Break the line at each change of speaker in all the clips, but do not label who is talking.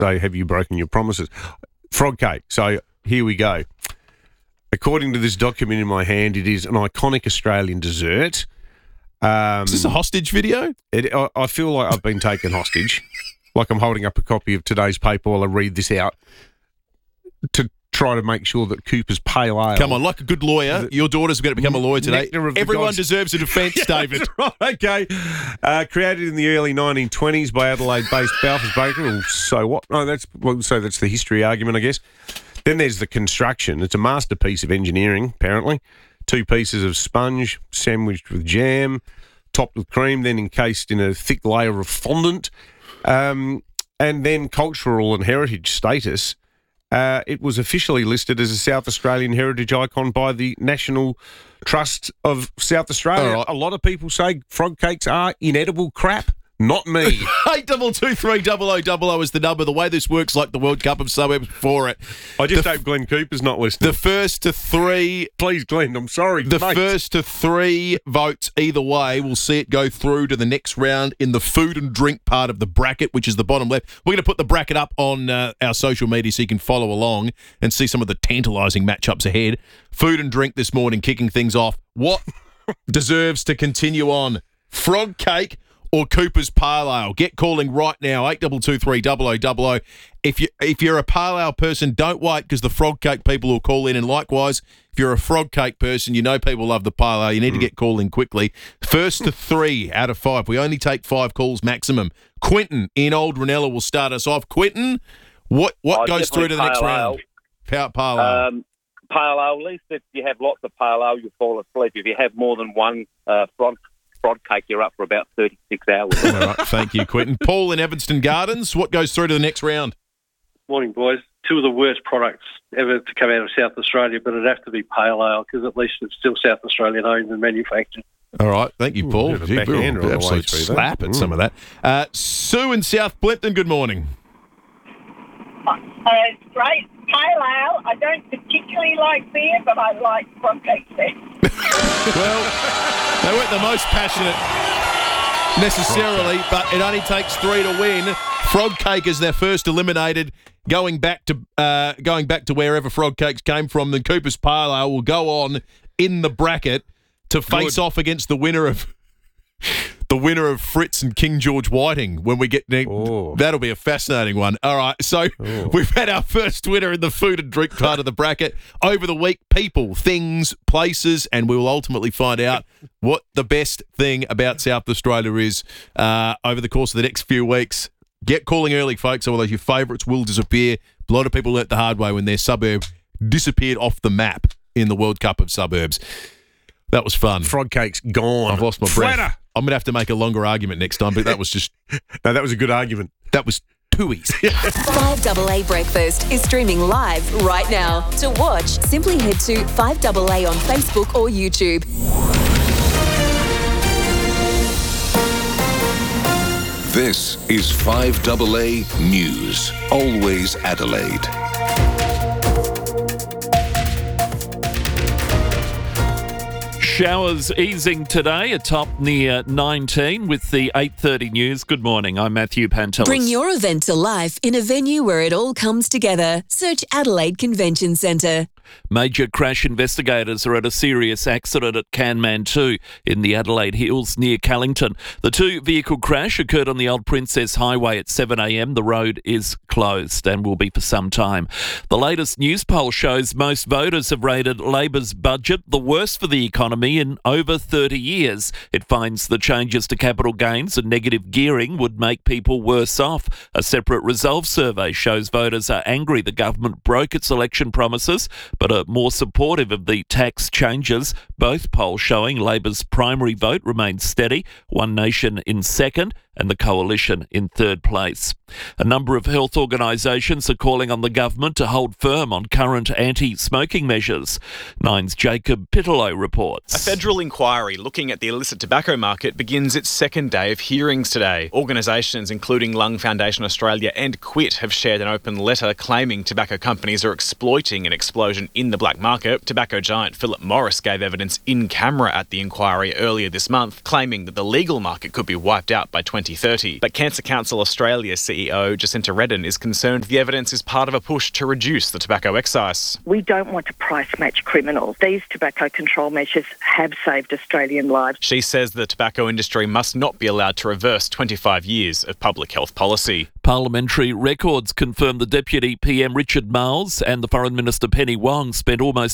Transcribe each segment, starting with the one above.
say, have you broken your promises? Frog cake. So here we go. According to this document in my hand, it is an iconic Australian dessert.
Is this a hostage video?
I feel like I've been taken hostage, like I'm holding up a copy of today's paper while I read this out to try to make sure that Cooper's Pale Ale...
Come on, like a good lawyer, your daughter's going to become a lawyer today. Everyone deserves a defence, David.
Right, okay. Created in the early 1920s by Adelaide-based Balfour's Bakery. Well, so what? No, that's the history argument, I guess. Then there's the construction. It's a masterpiece of engineering, apparently. 2 pieces of sponge sandwiched with jam, topped with cream, then encased in a thick layer of fondant. And then cultural and heritage status. It was officially listed as a South Australian heritage icon by the National Trust of South Australia.
Right.
A lot of people say frog cakes are inedible crap. Not me.
82230000 is the number. The way this works, like the World Cup of Suburbs for it.
I just hope Glenn Cooper's not listening.
The first to 3...
Please, Glenn, I'm sorry.
The
mate.
first to 3 votes either way will see it go through to the next round in the food and drink part of the bracket, which is the bottom left. We're going to put the bracket up on our social media so you can follow along and see some of the tantalising matchups ahead. Food and drink this morning, kicking things off. What deserves to continue on? Frog cake or Cooper's Pale Ale? Get calling right now, 82230000. If you're a Pale Ale person, don't wait because the frog cake people will call in. And likewise, if you're a frog cake person, you know people love the Pale Ale. You need to get calling quickly. First to 3 out of 5. We only take 5 calls maximum. Quentin in Old Ranella will start us off. Quentin, what goes through to the next round? Pale Ale.
Pale Ale, at least if you have lots of Pale Ale, you'll fall asleep. If you have more than one frog cake, you're up for about 36 hours.
All right, thank you, Quentin. Paul in Evanston Gardens, what goes through to the next round?
Morning, boys. 2 of the worst products ever to come out of South Australia, but it'd have to be Pale Ale because at least it's still South Australian owned and manufactured.
All right, thank you, Paul.
Ooh, absolute
slap at some of that. Sue in South Plimpton, good morning.
It's great. Pale Ale. I don't particularly like beer, but I like frog cake beer.
Well, they weren't the most passionate necessarily, but it only takes 3 to win. Frog cake is their first eliminated, going back to wherever frog cakes came from. Then Cooper's Pale Ale will go on in the bracket to face off against the winner of Fritz and King George Whiting when we get there. That'll be a fascinating one. All right, so we've had our first winner in the food and drink part of the bracket. Over the week, people, things, places, and we will ultimately find out what the best thing about South Australia is over the course of the next few weeks. Get calling early, folks, otherwise your favourites will disappear. A lot of people learnt the hard way when their suburb disappeared off the map in the World Cup of Suburbs. That was fun.
Frog cake's gone.
I've lost my breath.
Flatter.
I'm going to have to make a longer argument next time, but that was just...
No, that was a good argument.
That was too easy.
5AA Breakfast is streaming live right now. To watch, simply head to 5AA on Facebook or YouTube.
This is 5AA News. Always Adelaide.
Showers easing today, a top near 19 with the 8:30 news. Good morning, I'm Matthew Pantelis.
Bring your event to life in a venue where it all comes together. Search Adelaide Convention Centre.
Major crash investigators are at a serious accident at Canman 2 in the Adelaide Hills near Callington. The 2-vehicle crash occurred on the Old Princess Highway at 7 a.m. The road is closed and will be for some time. The latest news poll shows most voters have rated Labor's budget the worst for the economy in over 30 years. It finds the changes to capital gains and negative gearing would make people worse off. A separate Resolve survey shows voters are angry the government broke its election promises, but are more supportive of the tax changes. Both polls showing Labor's primary vote remains steady, One Nation in second and the Coalition in third place. A number of health organisations are calling on the government to hold firm on current anti-smoking measures. Nine's Jacob Pittelow reports.
A federal inquiry looking at the illicit tobacco market begins its second day of hearings today. Organisations including Lung Foundation Australia and Quit have shared an open letter claiming tobacco companies are exploiting an explosion in the black market. Tobacco giant Philip Morris gave evidence in camera at the inquiry earlier this month, claiming that the legal market could be wiped out by 2030. 2030. But Cancer Council Australia CEO Jacinta Redden is concerned the evidence is part of a push to reduce the tobacco excise.
We don't want to price match criminals. These tobacco control measures have saved Australian lives.
She says the tobacco industry must not be allowed to reverse 25 years of public health policy.
Parliamentary records confirm the Deputy PM Richard Marles and the Foreign Minister Penny Wong spent almost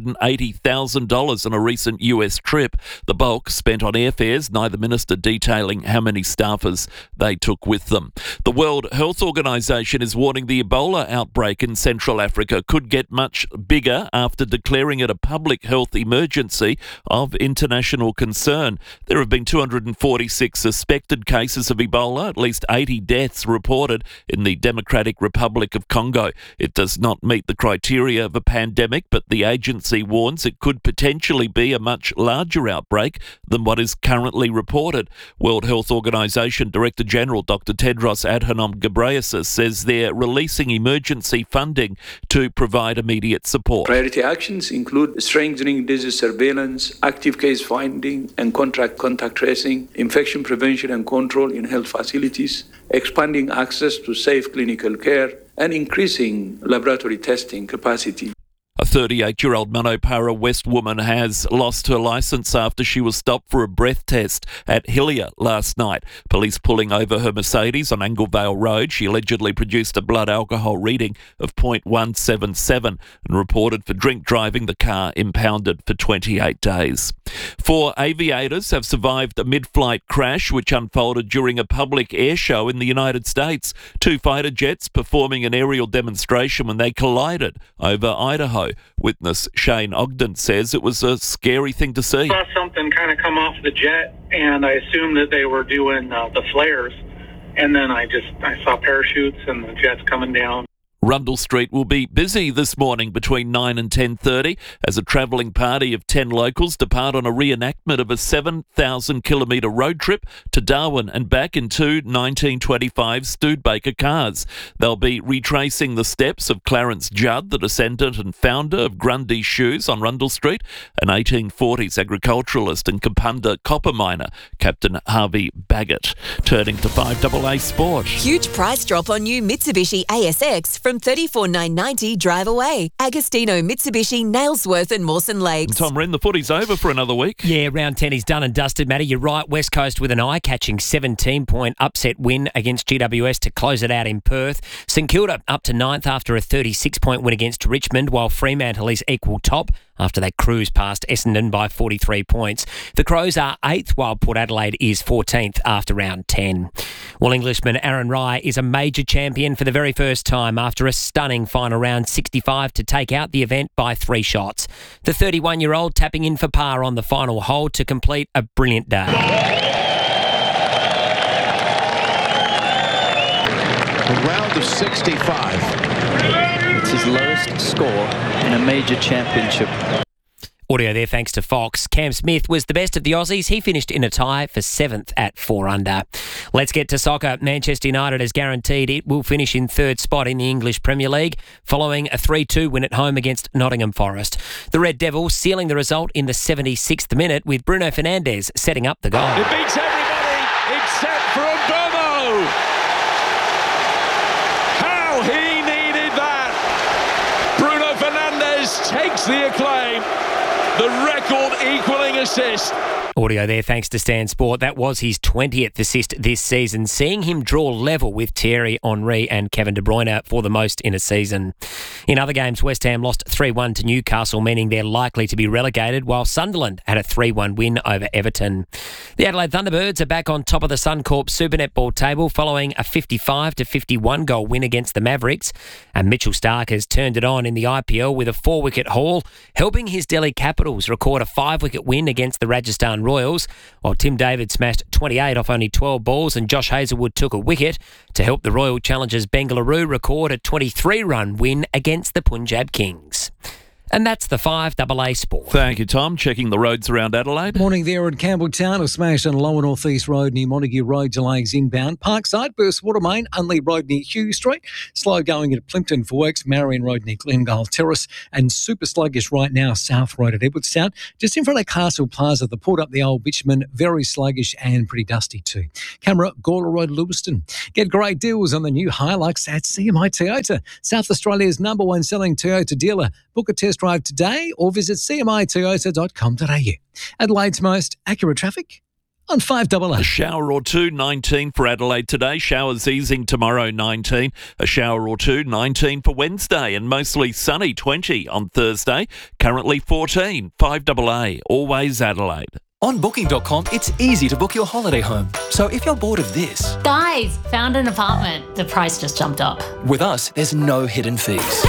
$180,000 on a recent US trip. The bulk spent on airfares, neither minister detailing how many staffers they took with them. The World Health Organization is warning the Ebola outbreak in Central Africa could get much bigger after declaring it a public health emergency of international concern. There have been 246 suspected cases of Ebola, at least 80 deaths reported in the Democratic Republic of Congo. It does not meet the criteria of a pandemic, but the agency warns it could potentially be a much larger outbreak than what is currently reported. World Health Organization Director General Dr. Tedros Adhanom Ghebreyesus says they're releasing emergency funding to provide immediate support.
Priority actions include strengthening disease surveillance, active case finding and contact tracing, infection prevention and control in health facilities, expanding access to safe clinical care, and increasing laboratory testing capacity.
A 38-year-old Manopara West woman has lost her licence after she was stopped for a breath test at Hillier last night. Police pulling over her Mercedes on Anglevale Road. She allegedly produced a blood alcohol reading of 0.177 and reported for drink driving. The car impounded for 28 days. 4 aviators have survived a mid-flight crash which unfolded during a public air show in the United States. 2 fighter jets performing an aerial demonstration when they collided over Idaho. Witness Shane Ogden says it was a scary thing to see.
I saw something kind of come off the jet, and I assumed that they were doing the flares. And then I saw parachutes and the jets coming down.
Rundle Street will be busy this morning between 9 and 10:30 as a travelling party of 10 locals depart on a reenactment of a 7,000-kilometre road trip to Darwin and back in 2 1925 Studebaker cars. They'll be retracing the steps of Clarence Judd, the descendant and founder of Grundy Shoes on Rundle Street, an 1840s agriculturalist and Kapunda copper miner, Captain Harvey Baggett. Turning to 5AA Sport.
Huge price drop on new Mitsubishi ASX from $34,990 drive away. Agostino, Mitsubishi, Nailsworth and Mawson Lakes.
Tom Wren, the footy's over for another week.
Yeah, round 10 is done and dusted, Matty. You're right. West Coast with an eye-catching 17-point upset win against GWS to close it out in Perth. St Kilda up to 9th after a 36-point win against Richmond, while Fremantle is equal top after they cruise past Essendon by 43 points. The Crows are 8th, while Port Adelaide is 14th after round 10. Well, Englishman Aaron Rai is a major champion for the very first time after a stunning final round 65 to take out the event by 3 shots. The 31-year-old tapping in for par on the final hole to complete a brilliant day.
A round of 65. It's his lowest score in a major championship.
Audio there thanks to Fox. Cam Smith was the best of the Aussies. He finished in a tie for 7th at 4 under. Let's get to soccer. Manchester United has guaranteed it will finish in 3rd spot in the English Premier League following a 3-2 win at home against Nottingham Forest. The Red Devils sealing the result in the 76th minute with Bruno Fernandes setting up the goal.
It beats everybody except for Mbeumo. How he needed that. Bruno Fernandes takes the acclaim. The record equalling assist.
Audio there thanks to Stan Sport. That was his 20th assist this season, seeing him draw level with Thierry Henry and Kevin De Bruyne for the most in a season. In other games, West Ham lost 3-1 to Newcastle, meaning they're likely to be relegated, while Sunderland had a 3-1 win over Everton. The Adelaide Thunderbirds are back on top of the Suncorp Super Netball table following a 55-51 goal win against the Mavericks, and Mitchell Stark has turned it on in the IPL with a 4-wicket haul, helping his Delhi Capitals record a 5-wicket win against the Rajasthan Royals, while Tim David smashed 28 off only 12 balls and Josh Hazlewood took a wicket to help the Royal Challengers Bengaluru record a 23-run win against the Punjab Kings. And that's the 5AA Sport.
Thank you, Tom. Checking the roads around Adelaide.
Morning there at Campbelltown. A smash on Lower North East Road near Montague Road, delays inbound. Parkside, burst water main, Unley Road near Hugh Street. Slow going at Plimpton for works, Marion Road near Glengale Terrace. And super sluggish right now, South Road at Edwardstown. Just in front of Castle Plaza, the port up the Old Bitumen, very sluggish and pretty dusty too. Camera, Gawler Road, Lewiston. Get great deals on the new Hilux at CMI Toyota, South Australia's #1 selling Toyota dealer. Book a test drive today or visit cmitoyota.com.au. Adelaide's most accurate traffic on 5AA.
A shower or two, 19 for Adelaide today. Showers easing tomorrow, 19. A shower or two, 19 for Wednesday. And mostly sunny, 20 on Thursday. Currently 14. 5AA, always Adelaide.
On Booking.com, it's easy to book your holiday home. So if you're bored of this...
Guys, found an apartment. The price just jumped up.
With us, there's no hidden fees.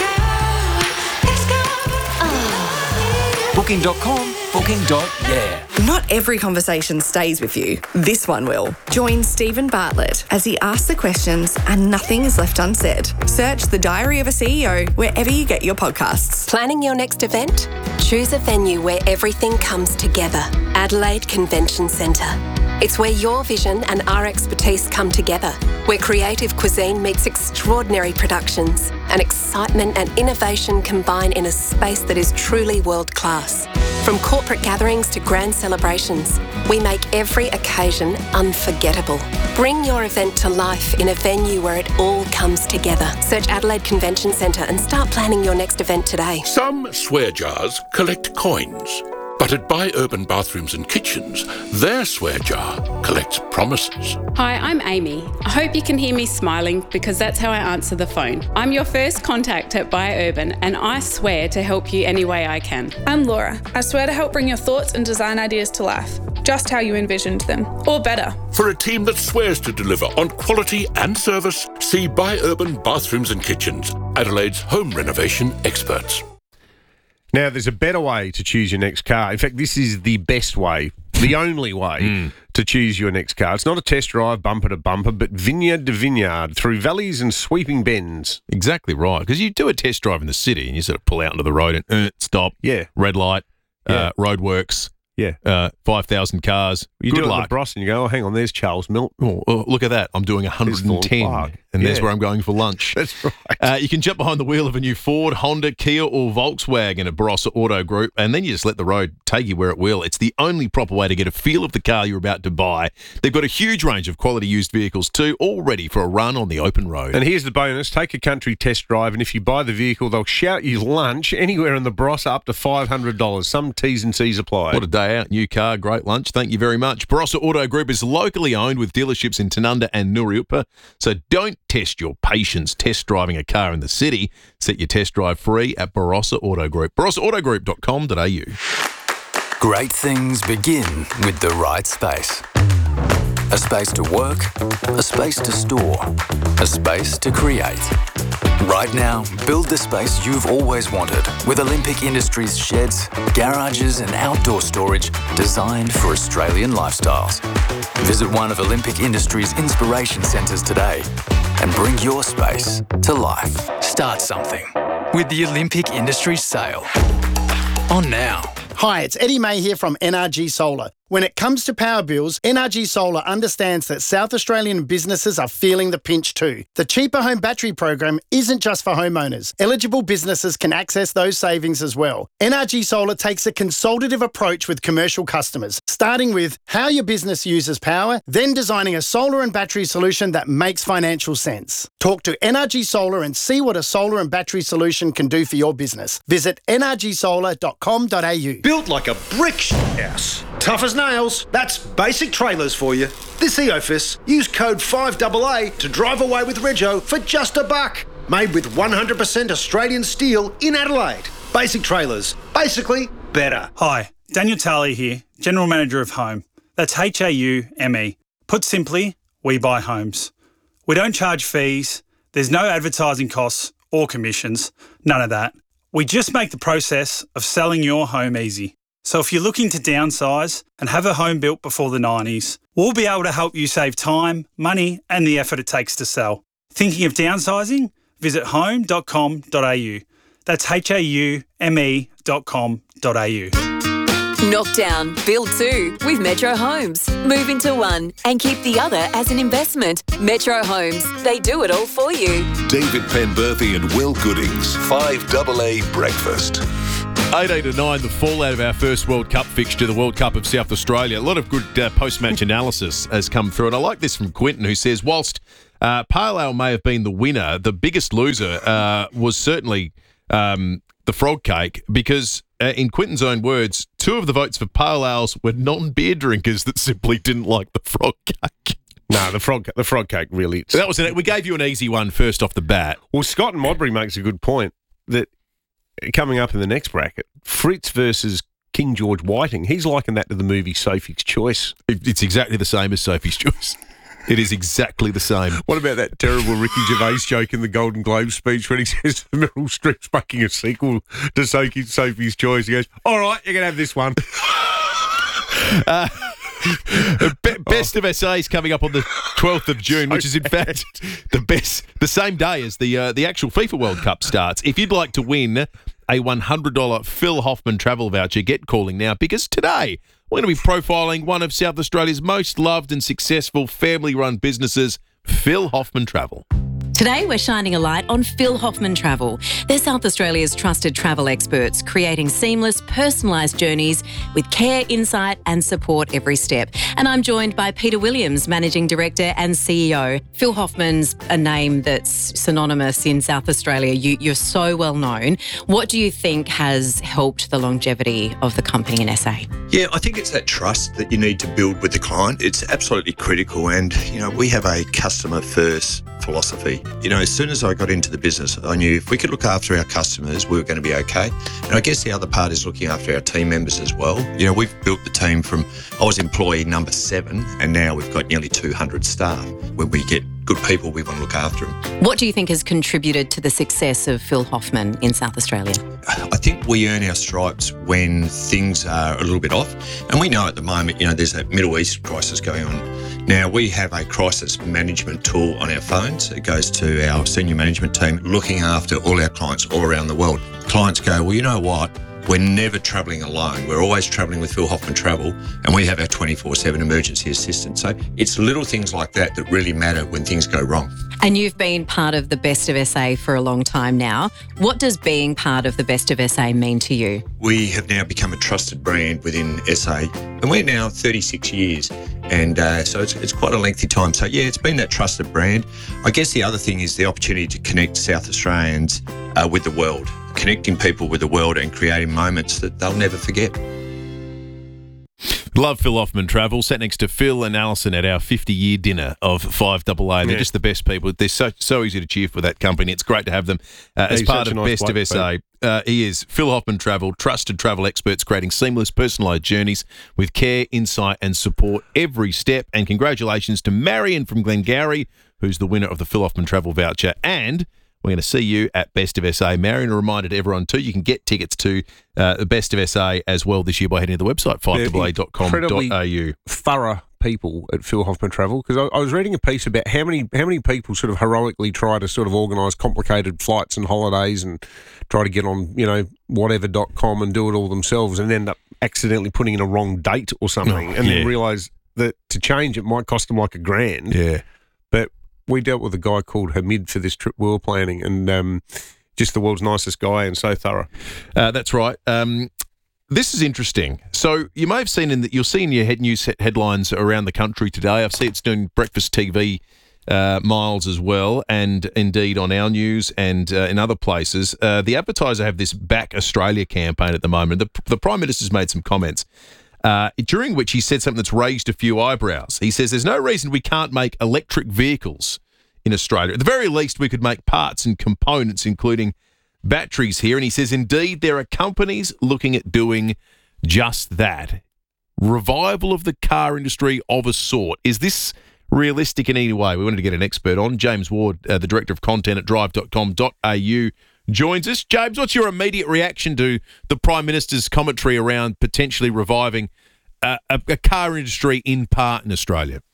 Booking.com, booking.yeah.
Not every conversation stays with you. This one will. Join Stephen Bartlett as he asks the questions and nothing is left unsaid. Search The Diary of a CEO wherever you get your podcasts.
Planning your next event? Choose a venue where everything comes together. Adelaide Convention Centre. It's where your vision and our expertise come together, where creative cuisine meets extraordinary productions and excitement and innovation combine in a space that is truly world-class. From corporate gatherings to grand celebrations, we make every occasion unforgettable. Bring your event to life in a venue where it all comes together. Search Adelaide Convention Centre and start planning your next event today.
Some swear jars collect coins. But at Buy Urban Bathrooms and Kitchens, their swear jar collects promises.
Hi, I'm Amy. I hope you can hear me smiling because that's how I answer the phone. I'm your first contact at Buy Urban and I swear to help you any way I can.
I'm Laura. I swear to help bring your thoughts and design ideas to life, just how you envisioned them, or better.
For a team that swears to deliver on quality and service, see Buy Urban Bathrooms and Kitchens, Adelaide's home renovation experts.
Now, there's a better way to choose your next car. In fact, this is the best way, the only way to choose your next car. It's not a test drive, bumper to bumper, but vineyard to vineyard, through valleys and sweeping bends.
Exactly right, because you do a test drive in the city and you sort of pull out into the road and stop, red light, roadworks, 5,000 cars.
You
Good
do it
luck.
at the Bros and you go, oh, hang on, there's Charles Milt.
Oh, look at that. I'm doing 110, and there's where I'm going for lunch.
That's right.
You can jump behind the wheel of a new Ford, Honda, Kia or Volkswagen at Barossa Auto Group, and then you just let the road take you where it will. It's the only proper way to get a feel of the car you're about to buy. They've got a huge range of quality used vehicles too, all ready for a run on the open road.
And here's the bonus. Take a country test drive, and if you buy the vehicle, they'll shout you lunch anywhere in the Barossa up to $500. Some T's and C's apply.
What a day out. New car, great lunch. Thank you very much. Barossa Auto Group is locally owned with dealerships in Tanunda and Nuriupa, so don't test your patience test driving a car in the city. Set your test drive free at Barossa Auto Group. BarossaAutoGroup.com.au.
Great things begin with the right space. A space to work, a space to store, a space to create. Right now, build the space you've always wanted with Olympic Industries sheds, garages and outdoor storage designed for Australian lifestyles. Visit one of Olympic Industries' inspiration centres today and bring your space to life. Start something with the Olympic Industries sale. On now.
Hi, it's Eddie May here from NRG Solar. When it comes to power bills, NRG Solar understands that South Australian businesses are feeling the pinch too. The Cheaper Home Battery program isn't just for homeowners. Eligible businesses can access those savings as well. NRG Solar takes a consultative approach with commercial customers, starting with how your business uses power, then designing a solar and battery solution that makes financial sense. Talk to NRG Solar and see what a solar and battery solution can do for your business. Visit nrgsolar.com.au.
Built like a brick house. Tough as nails. That's Basic Trailers for you. This EOFIS, use code 5AA to drive away with Rego for just $1. Made with 100% Australian steel in Adelaide. Basic Trailers. Basically better.
Hi, Daniel Talley here, General Manager of Home. That's HAUME. Put simply, we buy homes. We don't charge fees. There's no advertising costs or commissions. None of that. We just make the process of selling your home easy. So if you're looking to downsize and have a home built before the 90s, we'll be able to help you save time, money and the effort it takes to sell. Thinking of downsizing? Visit home.com.au. That's haume.com.au.
Knock down, build two with Metro Homes. Move into one and keep the other as an investment. Metro Homes, they do it all for you.
David Penberthy and Will Goodings, 5AA Breakfast.
8-9, the fallout of our first World Cup fixture, the World Cup of South Australia. A lot of good post-match analysis has come through, and I like this from Quinton, who says, whilst Pale Ale may have been the winner, the biggest loser was certainly the frog cake, because in Quinton's own words, 2 of the votes for Pale Ales were non-beer drinkers that simply didn't like the frog cake.
No, the frog cake really.
So that was we gave you an easy one first off the bat.
Well, Scott and Modbury makes a good point that coming up in the next bracket, Fritz versus King George Whiting. He's likened that to the movie Sophie's Choice.
It's exactly the same as Sophie's Choice. It is exactly the same.
What about that terrible Ricky Gervais joke in the Golden Globe speech when he says Meryl Streep's making a sequel to Sophie's Choice? He goes, all right, you're going to have this one.
Best of SA's coming up on the 12th of June, which is in fact the same day as the actual FIFA World Cup starts. If you'd like to win a $100 Phil Hoffman travel voucher, get calling now, because today we're going to be profiling one of South Australia's most loved and successful family-run businesses, Phil Hoffman Travel.
Today, we're shining a light on Phil Hoffman Travel. They're South Australia's trusted travel experts, creating seamless, personalised journeys with care, insight and support every step. And I'm joined by Peter Williams, Managing Director and CEO. Phil Hoffman's a name that's synonymous in South Australia. You're so well known. What do you think has helped the longevity of the company in SA?
Yeah, I think it's that trust that you need to build with the client. It's absolutely critical. And, we have a customer first philosophy. As soon as I got into the business, I knew if we could look after our customers, we were going to be okay. And I guess the other part is looking after our team members as well. We've built the team from, I was employee number 7, and now we've got nearly 200 staff. When we get good people, we want to look after them.
What do you think has contributed to the success of Phil Hoffman in South Australia?
I think we earn our stripes when things are a little bit off. And we know at the moment, there's that Middle East crisis going on. Now, we have a crisis management tool on our phones. It goes to our senior management team looking after all our clients all around the world. Clients go, well, you know what? We're never travelling alone. We're always travelling with Phil Hoffman Travel, and we have our 24/7 emergency assistance. So it's little things like that that really matter when things go wrong.
And you've been part of the Best of SA for a long time now. What does being part of the Best of SA mean to you?
We have now become a trusted brand within SA, and we're now 36 years. And so it's quite a lengthy time. So, yeah, it's been that trusted brand. I guess the other thing is the opportunity to connect South Australians with the world, connecting people with the world and creating moments that they'll never forget.
Love Phil Hoffman Travel. Sat next to Phil and Alison at our 50-year dinner of 5AA. They're just the best people. They're so easy to cheer for, that company. It's great to have them as part of Best of SA. He is Phil Hoffman Travel, trusted travel experts creating seamless, personalised journeys with care, insight and support every step. And congratulations to Marion from Glengarry, who's the winner of the Phil Hoffman Travel voucher. And we're going to see you at Best of SA. Marion, a reminder to everyone too, you can get tickets to the Best of SA as well this year by heading to the website, 5AA.com.au.
Thorough people at Phil Hoffman Travel, because I was reading a piece about how many people sort of heroically try to sort of organise complicated flights and holidays and try to get on, whatever.com and do it all themselves and end up accidentally putting in a wrong date or something and then realise that to change it might cost them like $1,000.
Yeah.
But we dealt with a guy called Hamid for this trip we were planning, and just the world's nicest guy and so thorough.
That's right. This is interesting. So you may have seen you'll see in your news headlines around the country today. I see it's doing breakfast TV miles as well, and indeed on our news and in other places. The advertiser have this Back Australia campaign at the moment. The Prime Minister's made some comments. During which he said something that's raised a few eyebrows. He says there's no reason we can't make electric vehicles in Australia. At the very least, we could make parts and components, including batteries here. And he says, indeed, there are companies looking at doing just that. Revival of the car industry of a sort. Is this realistic in any way? We wanted to get an expert on. James Ward, the Director of Content at drive.com.au, joins us. James, what's your immediate reaction to the Prime Minister's commentary around potentially reviving a car industry in part in Australia?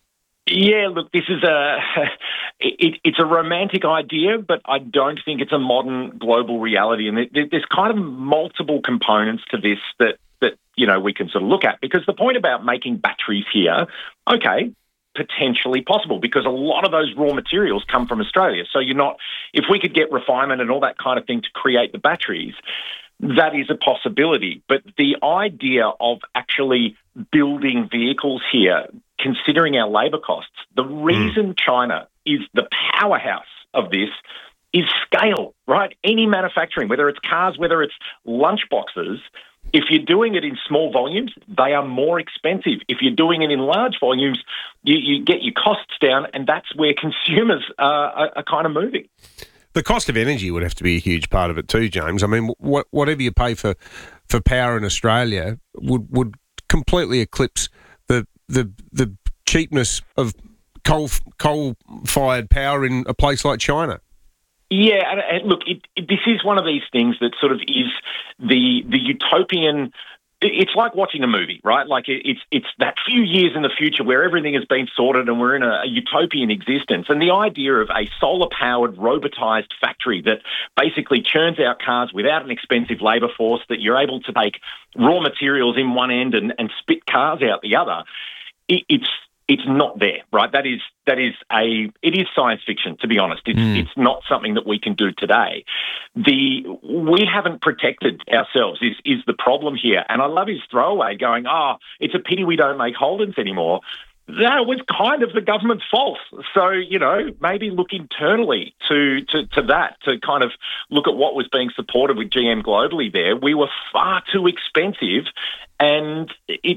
Yeah, look, this is it's a romantic idea, but I don't think it's a modern global reality. And there's kind of multiple components to this that we can sort of look at. Because the point about making batteries here, okay, potentially possible, because a lot of those raw materials come from Australia. So if we could get refinement and all that kind of thing to create the batteries, that is a possibility. But the idea of actually building vehicles here, considering our labour costs, the reason China is the powerhouse of this is scale, right? Any manufacturing, whether it's cars, whether it's lunchboxes, if you're doing it in small volumes, they are more expensive. If you're doing it in large volumes, you get your costs down, and that's where consumers are kind of moving.
The cost of energy would have to be a huge part of it too, James. I mean, whatever you pay for power in Australia would completely eclipse the cheapness of coal-fired power in a place like China.
Yeah, and look, this is one of these things that sort of is the utopian. It's like watching a movie, right? Like it's that few years in the future where everything has been sorted and we're in a utopian existence. And the idea of a solar-powered, robotized factory that basically churns out cars without an expensive labour force, that you're able to take raw materials in one end and spit cars out the other, it's not there, right? It is science fiction, to be honest. It's not something that we can do today. We haven't protected ourselves is the problem here. And I love his throwaway going, it's a pity we don't make Holdens anymore. That was kind of the government's fault. So, maybe look internally to that, to kind of look at what was being supported with GM globally there. We were far too expensive, and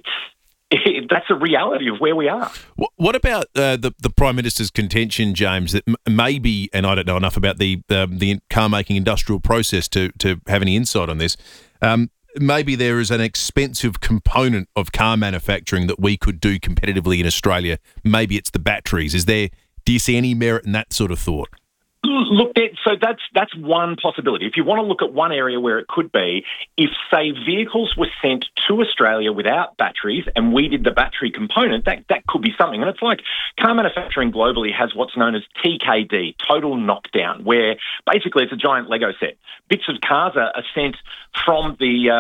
that's a reality of where we are.
What about the Prime Minister's contention, James, that maybe, and I don't know enough about the car-making industrial process to have any insight on this, maybe there is an expensive component of car manufacturing that we could do competitively in Australia. Maybe it's the batteries. Do you see any merit in that sort of thought?
Look, so that's one possibility. If you want to look at one area where it could be, if, say, vehicles were sent to Australia without batteries and we did the battery component, that could be something. And it's like car manufacturing globally has what's known as TKD, total knockdown, where basically it's a giant Lego set. Bits of cars are sent from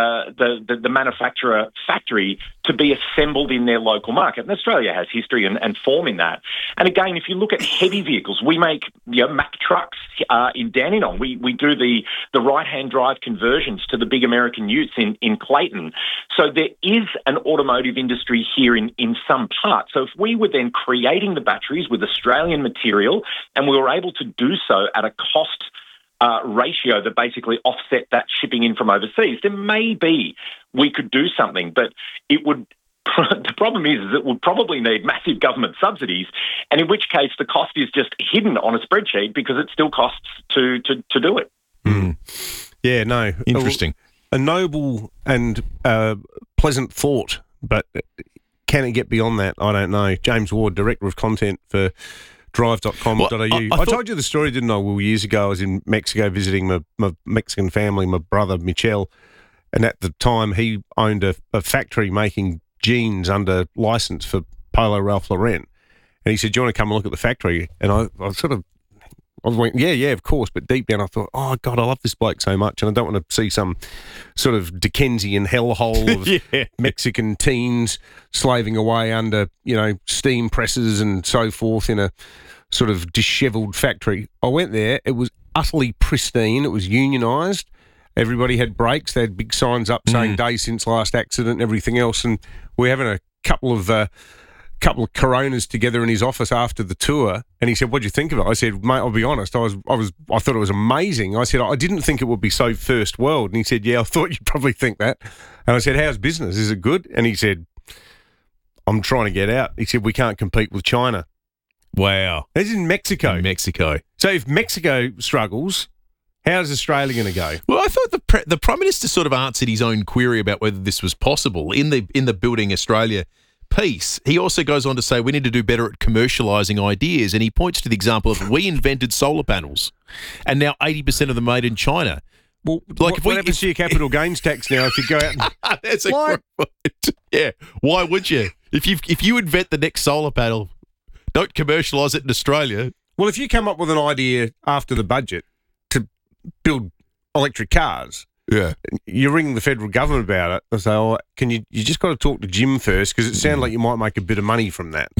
the manufacturer factory to be assembled in their local market. And Australia has history and form in that. And again, if you look at heavy vehicles, we make Mack trucks in Dandenong. We do the right-hand drive conversions to the big American utes in Clayton. So there is an automotive industry here in some part. So if we were then creating the batteries with Australian material and we were able to do so at a cost ratio that basically offset that shipping in from overseas, then maybe we could do something. But it would. The problem is it would probably need massive government subsidies, and in which case the cost is just hidden on a spreadsheet because it still costs to do it.
Yeah, no.
Interesting.
A noble and pleasant thought, but can it get beyond that? I don't know. James Ward, Director of Content for drive.com.au. I told you the story, didn't I, Will, years ago. I was in Mexico visiting my Mexican family, my brother, Michel, and at the time he owned a factory making jeans under license for Polo Ralph Lauren. And he said, do you want to come and look at the factory? And I went, yeah, of course. But deep down I thought, oh, God, I love this bloke so much. And I don't want to see some sort of Dickensian hellhole of Mexican teens slaving away under, steam presses and so forth in a sort of dishevelled factory. I went there. It was utterly pristine. It was unionised. Everybody had brakes. They had big signs up saying day since last accident and everything else. And we're having a couple of Coronas together in his office after the tour. And he said, "What do you think of it?" I said, "Mate, I'll be honest. I thought it was amazing." I said, "I didn't think it would be so first world." And he said, "Yeah, I thought you'd probably think that." And I said, "How's business? Is it good?" And he said, "I'm trying to get out." He said, "We can't compete with China."
Wow.
It's in Mexico. So if Mexico struggles, how's Australia going to go?
Well, I thought the Prime Minister sort of answered his own query about whether this was possible in the Building Australia piece. He also goes on to say we need to do better at commercialising ideas, and he points to the example of we invented solar panels, and now 80% of them made in China.
Well, like what happens to your capital gains tax now if you go out and...
That's a great point. Yeah, why would you? If you invent the next solar panel, Don't commercialise it in Australia.
Well, if you come up with an idea after the budget to build electric cars,
yeah,
you ring the federal government about it and say, "Oh, can you just got to talk to Jim first because it sounds like you might make a bit of money from that."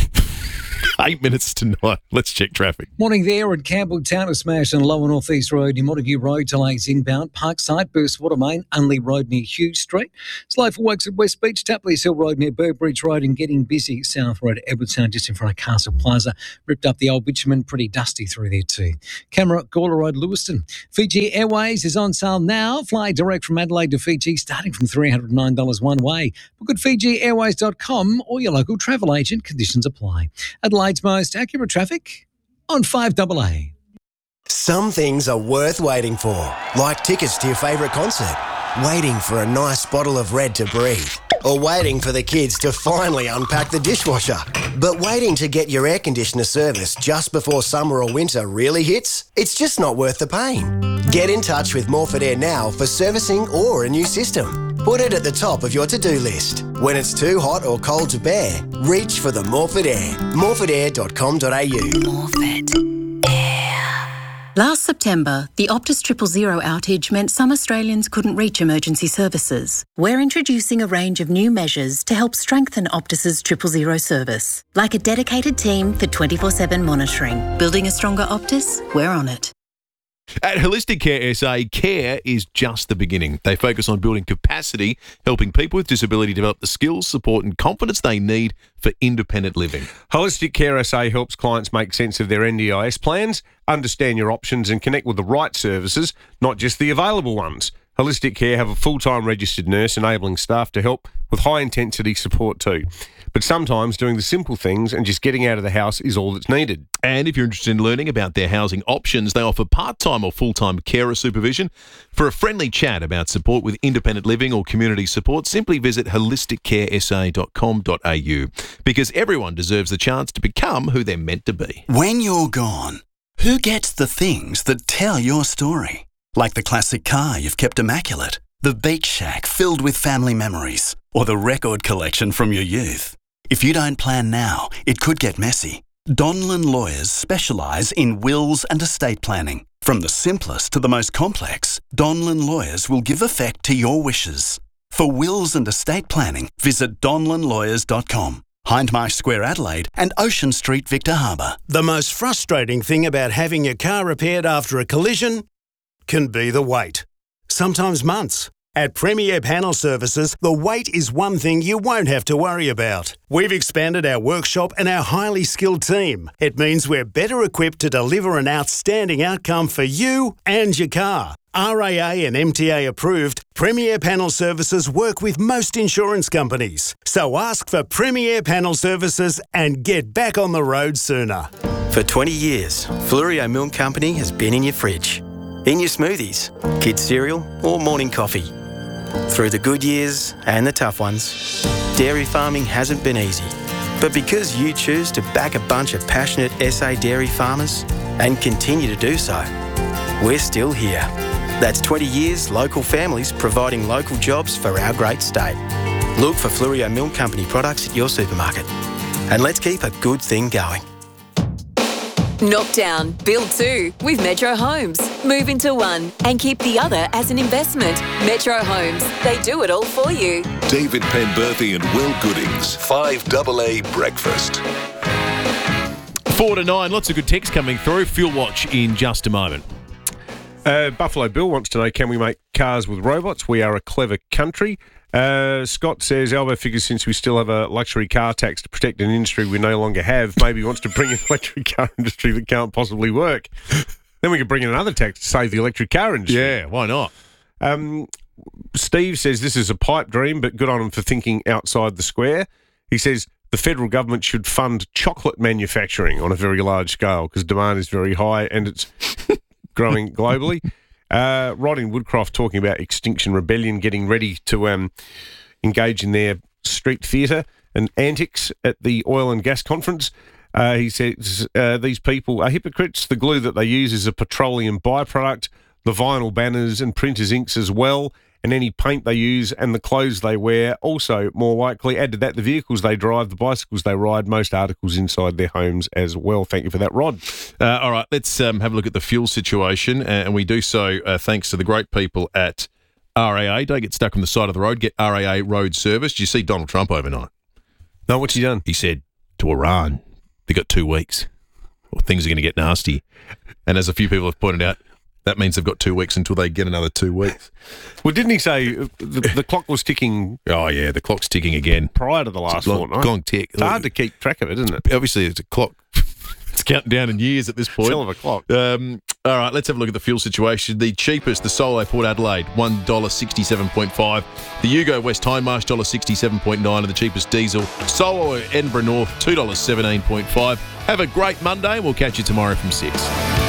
8 minutes to 9. Let's check traffic.
Morning there at Campbelltown, a smash on Lower North East Road near Montague Road, delays inbound. Parkside, Burstwater Main, Unley Road near Hughes Street. Slow for works at West Beach, Tapley's Hill Road near Burbridge Road and getting busy. South Road, Edwardstown, just in front of Castle Plaza. Ripped up the old bitumen, pretty dusty through there too. Camera, Gawler Road, Lewiston. Fiji Airways is on sale now. Fly direct from Adelaide to Fiji, starting from $309 one way. Book at FijiAirways.com or your local travel agent. Conditions apply. Adelaide's most accurate traffic on 5AA.
Some things are worth waiting for, like tickets to your favourite concert, waiting for a nice bottle of Red to breathe, or waiting for the kids to finally unpack the dishwasher. But waiting to get your air conditioner serviced just before summer or winter really hits? It's just not worth the pain. Get in touch with Morford Air now for servicing or a new system. Put it at the top of your to-do list. When it's too hot or cold to bear, reach for the Morford Air. morfordair.com.au.
Morford Air. Last September, the Optus 000 outage meant some Australians couldn't reach emergency services. We're introducing a range of new measures to help strengthen Optus's 000 service, like a dedicated team for 24/7 monitoring. Building a stronger Optus? We're on it.
At Holistic Care SA, care is just the beginning. They focus on building capacity, helping people with disability develop the skills, support and confidence they need for independent living.
Holistic Care SA helps clients make sense of their NDIS plans, understand your options and connect with the right services, not just the available ones. Holistic Care have a full-time registered nurse enabling staff to help with high-intensity support too. But sometimes doing the simple things and just getting out of the house is all that's needed.
And if you're interested in learning about their housing options, they offer part-time or full-time carer supervision. For a friendly chat about support with independent living or community support, simply visit holisticcaresa.com.au, because everyone deserves the chance to become who they're meant to be.
When you're gone, who gets the things that tell your story? Like the classic car you've kept immaculate, the beach shack filled with family memories, or the record collection from your youth. If you don't plan now, it could get messy. Donlan Lawyers specialise in wills and estate planning. From the simplest to the most complex, Donlan Lawyers will give effect to your wishes. For wills and estate planning, visit donlanlawyers.com. Hindmarsh Square, Adelaide and Ocean Street, Victor Harbour.
The most frustrating thing about having your car repaired after a collision can be the wait. Sometimes months. At Premier Panel Services, the wait is one thing you won't have to worry about. We've expanded our workshop and our highly skilled team. It means we're better equipped to deliver an outstanding outcome for you and your car. RAA and MTA approved, Premier Panel Services work with most insurance companies. So ask for Premier Panel Services and get back on the road sooner.
For 20 years, Flurio Milk Company has been in your fridge, in your smoothies, kids' cereal or morning coffee. Through the good years and the tough ones, dairy farming hasn't been easy. But because you choose to back a bunch of passionate SA dairy farmers and continue to do so, we're still here. That's 20 years local families providing local jobs for our great state. Look for Flurio Milk Company products at your supermarket. And let's keep a good thing going.
Knock down, build two with Metro Homes. Move into one and keep the other as an investment. Metro Homes, they do it all for you.
David Penberthy and Will Goodings, 5AA Breakfast.
4 to 9, lots of good text coming through. Fuel Watch in just a moment.
Buffalo Bill wants to know, can we make cars with robots? We are a clever country. Scott says, Albo figures since we still have a luxury car tax to protect an industry we no longer have, maybe he wants to bring in an electric car industry that can't possibly work. Then we could bring in another tax to save the electric car industry.
Yeah, why not?
Steve says this is a pipe dream, but good on him for thinking outside the square. He says the federal government should fund chocolate manufacturing on a very large scale because demand is very high and it's growing globally. Rod in Woodcroft talking about Extinction Rebellion getting ready to engage in their street theatre and antics at the oil and gas conference. He says these people are hypocrites. The glue that they use is a petroleum byproduct. The vinyl banners and printers' inks as well. and any paint they use and the clothes they wear also more likely. Add to that the vehicles they drive, the bicycles they ride, most articles inside their homes as well. Thank you for that, Rod.
All right, let's have a look at the fuel situation, and we do so thanks to the great people at RAA. Don't get stuck on the side of the road. Get RAA road service. Did you see Donald Trump overnight?
No, what's he done?
He said to Iran, they got 2 weeks, or things are going to get nasty. And as a few people have pointed out, that means they've got 2 weeks until they get another 2 weeks.
Well, didn't he say the clock was ticking?
Oh, yeah, the clock's ticking again.
Prior to the last fortnight.
Gone tick.
It's hard to keep track of it, isn't it?
Obviously, it's a clock. It's counting down in years at this point.
Hell of a clock.
All right, let's have a look at the fuel situation. The cheapest, the Solo Port Adelaide, $1.67.5. The Yugo West Hindmarsh, $1.67.9. And the cheapest diesel, Solo Edinburgh North, $2.17.5. Have a great Monday, and we'll catch you tomorrow from 6.